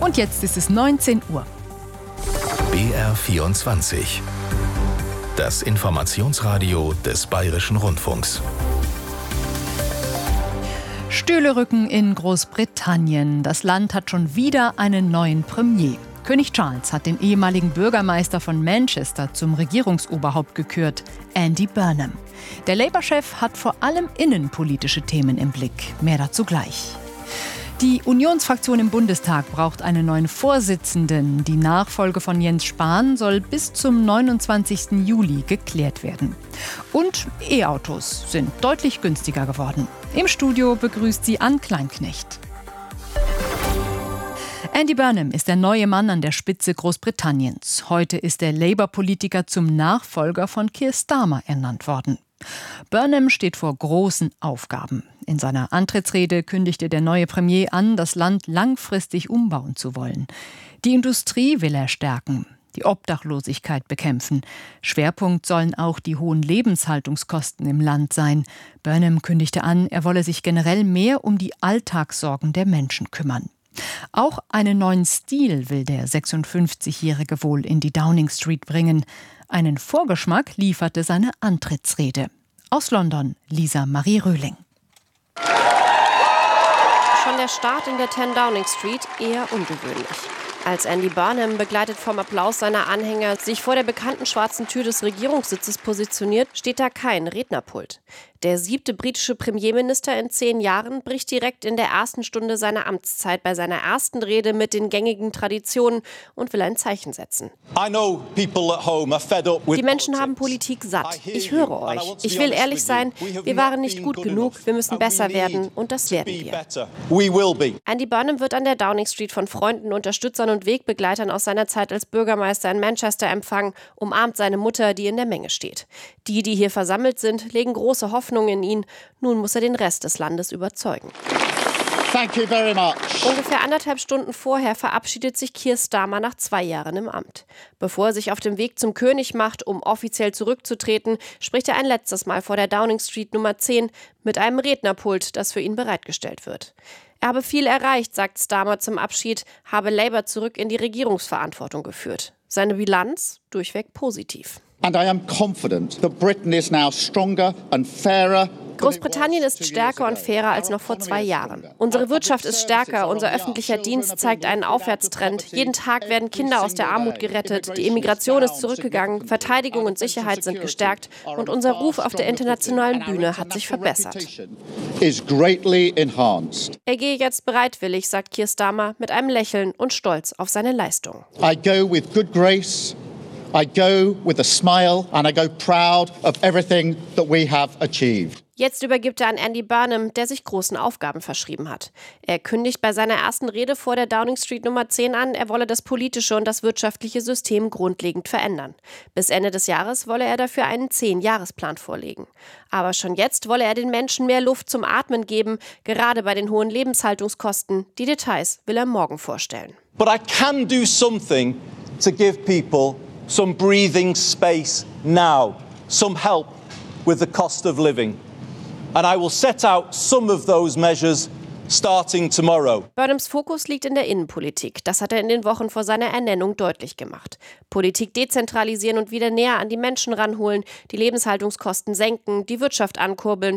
Und jetzt ist es 19 Uhr. BR24. Das Informationsradio des Bayerischen Rundfunks. Stühle rücken in Großbritannien. Das Land hat schon wieder einen neuen Premier. König Charles hat den ehemaligen Bürgermeister von Manchester zum Regierungsoberhaupt gekürt, Andy Burnham. Der Labour-Chef hat vor allem innenpolitische Themen im Blick. Mehr dazu gleich. Die Unionsfraktion im Bundestag braucht einen neuen Vorsitzenden. Die Nachfolge von Jens Spahn soll bis zum 29. Juli geklärt werden. Und E-Autos sind deutlich günstiger geworden. Im Studio begrüßt sie Ann Kleinknecht. Andy Burnham ist der neue Mann an der Spitze Großbritanniens. Heute ist der Labour-Politiker zum Nachfolger von Keir Starmer ernannt worden. Burnham steht vor großen Aufgaben. In seiner Antrittsrede kündigte der neue Premier an, das Land langfristig umbauen zu wollen. Die Industrie will er stärken, die Obdachlosigkeit bekämpfen. Schwerpunkt sollen auch die hohen Lebenshaltungskosten im Land sein. Burnham kündigte an, er wolle sich generell mehr um die Alltagssorgen der Menschen kümmern. Auch einen neuen Stil will der 56-Jährige wohl in die Downing Street bringen. Einen Vorgeschmack lieferte seine Antrittsrede. Aus London, Lisa Marie Röhling. Schon der Start in der 10 Downing Street eher ungewöhnlich. Als Andy Burnham, begleitet vom Applaus seiner Anhänger, sich vor der bekannten schwarzen Tür des Regierungssitzes positioniert, steht da kein Rednerpult. Der 7. britische Premierminister in 10 Jahren bricht direkt in der ersten Stunde seiner Amtszeit bei seiner ersten Rede mit den gängigen Traditionen und will ein Zeichen setzen. Die Menschen haben Politik satt. Ich höre euch. Ich will ehrlich sein, wir waren nicht gut genug, wir müssen besser werden und das werden wir. Andy Burnham wird an der Downing Street von Freunden, Unterstützern und Wegbegleitern aus seiner Zeit als Bürgermeister in Manchester empfangen, umarmt seine Mutter, die in der Menge steht. Die hier versammelt sind, legen große Hoffnung in ihn. Nun muss er den Rest des Landes überzeugen. Thank you very much. Ungefähr 1,5 Stunden vorher verabschiedet sich Keir Starmer nach 2 Jahren im Amt. Bevor er sich auf dem Weg zum König macht, um offiziell zurückzutreten, spricht er ein letztes Mal vor der Downing Street Nummer 10 mit einem Rednerpult, das für ihn bereitgestellt wird. Er habe viel erreicht, sagt Starmer zum Abschied, habe Labour zurück in die Regierungsverantwortung geführt. Seine Bilanz durchweg positiv. And I am confident that Britain is now stronger and fairer. Großbritannien ist stärker und fairer als noch vor 2 Jahren. Unsere Wirtschaft ist stärker, unser öffentlicher Dienst zeigt einen Aufwärtstrend. Jeden Tag werden Kinder aus der Armut gerettet, die Immigration ist zurückgegangen, Verteidigung und Sicherheit sind gestärkt und unser Ruf auf der internationalen Bühne hat sich verbessert. Er gehe jetzt bereitwillig, sagt Keir Starmer mit einem Lächeln und Stolz auf seine Leistung. I go with good grace. I go with a smile and I go proud of everything that we have achieved. Jetzt übergibt er an Andy Burnham, der sich großen Aufgaben verschrieben hat. Er kündigt bei seiner ersten Rede vor der Downing Street Nummer 10 an, er wolle das politische und das wirtschaftliche System grundlegend verändern. Bis Ende des Jahres wolle er dafür einen 10-Jahresplan vorlegen. Aber schon jetzt wolle er den Menschen mehr Luft zum Atmen geben, gerade bei den hohen Lebenshaltungskosten. Die Details will er morgen vorstellen. But I can do something to give people some breathing space now, some help with the cost of living. And I will set out some of those measures starting tomorrow. Burnhams Fokus liegt in der Innenpolitik. Das hat er in den Wochen vor seiner Ernennung deutlich gemacht. Politik dezentralisieren und wieder näher an die Menschen ranholen, die Lebenshaltungskosten senken, die Wirtschaft ankurbeln,